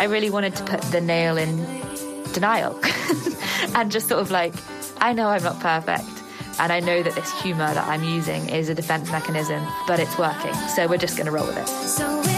I really wanted to put the nail in denial and just sort of like, I know I'm not perfect. And I know that this humour that I'm using is a defence mechanism, but it's working. So we're just going to roll with it.